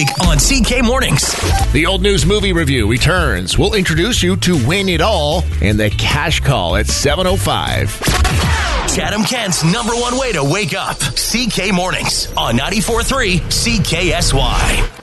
On CK Mornings. The Old News Movie Review returns. We'll introduce you to Win It All and the Cash Call at 7:05. Chatham Kent's number one way to wake up. CK Mornings on 94.3 CKSY.